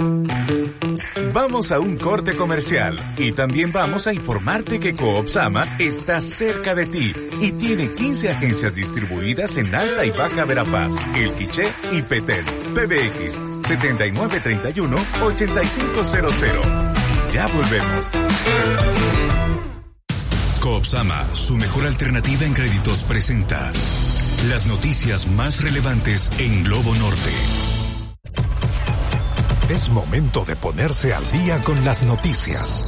Vamos a un corte comercial y también vamos a informarte que Coop Sama está cerca de ti y tiene 15 agencias distribuidas en Alta y Baja Verapaz, El Quiché y Petén. PBX 7931-8500. Y ya volvemos. Coop Sama, su mejor alternativa en créditos, presenta las noticias más relevantes en Globo Norte. Es momento de ponerse al día con las noticias.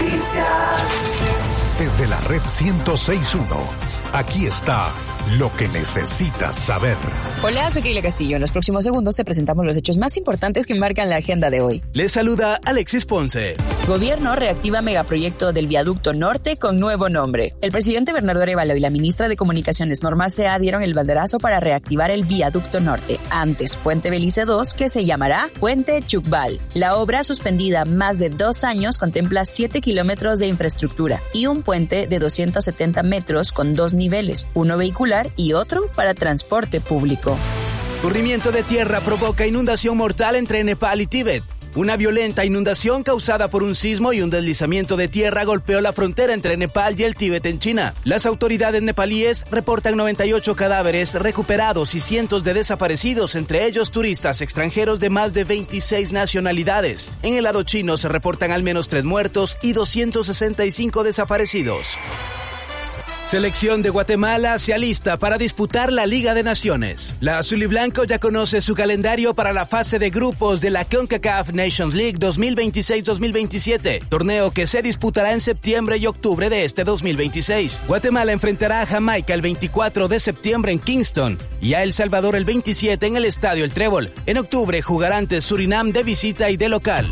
Desde la red 106.1, aquí está lo que necesitas saber. Hola, soy Keila Castillo. En los próximos segundos te presentamos los hechos más importantes que marcan la agenda de hoy. Les saluda Alexis Ponce. Gobierno reactiva megaproyecto del Viaducto Norte con nuevo nombre. El presidente Bernardo Arévalo y la ministra de Comunicaciones Norma Sea dieron el banderazo para reactivar el Viaducto Norte, antes Puente Belice II, que se llamará Puente Chucbal. La obra, suspendida más de 2 años, contempla 7 kilómetros de infraestructura y un puente de 270 metros con 2 niveles, uno vehicular y otro para transporte público. Corrimiento de tierra provoca inundación mortal entre Nepal y Tíbet. Una violenta inundación causada por un sismo y un deslizamiento de tierra golpeó la frontera entre Nepal y el Tíbet en China. Las autoridades nepalíes reportan 98 cadáveres recuperados y cientos de desaparecidos, entre ellos turistas extranjeros de más de 26 nacionalidades. En el lado chino se reportan al menos 3 muertos y 265 desaparecidos. Selección de Guatemala se alista para disputar la Liga de Naciones. La azul y blanco ya conoce su calendario para la fase de grupos de la CONCACAF Nations League 2026-2027, torneo que se disputará en septiembre y octubre de este 2026. Guatemala enfrentará a Jamaica el 24 de septiembre en Kingston y a El Salvador el 27 en el Estadio El Trébol. En octubre jugará ante Surinam de visita y de local.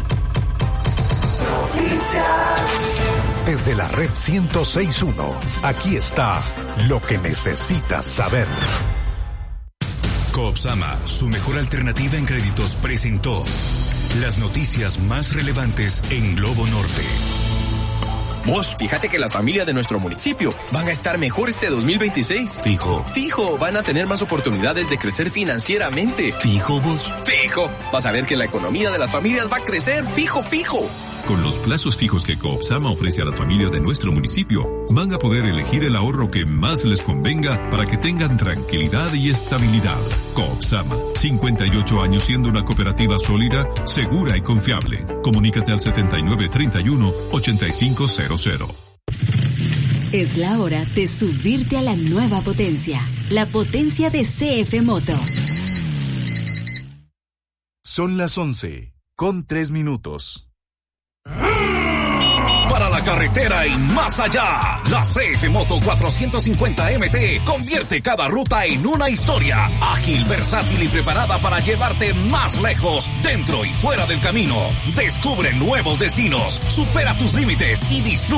Desde la red 106.1, aquí está lo que necesitas saber. Coop Sama, su mejor alternativa en créditos, presentó las noticias más relevantes en Globo Norte. Vos, fíjate que la familia de nuestro municipio van a estar mejor este 2026. Fijo. Fijo, van a tener más oportunidades de crecer financieramente. Fijo vos. Fijo, vas a ver que la economía de las familias va a crecer. Fijo, fijo. Con los plazos fijos que Coop Sama ofrece a las familias de nuestro municipio, van a poder elegir el ahorro que más les convenga para que tengan tranquilidad y estabilidad. Coop Sama, 58 años siendo una cooperativa sólida, segura y confiable. Comunícate al 7931-8500. Es la hora de subirte a la nueva potencia, la potencia de CF Moto. Son las 11:03. Para la carretera y más allá, la CF Moto 450 MT convierte cada ruta en una historia ágil, versátil y preparada para llevarte más lejos, dentro y fuera del camino. Descubre nuevos destinos, supera tus límites y disfruta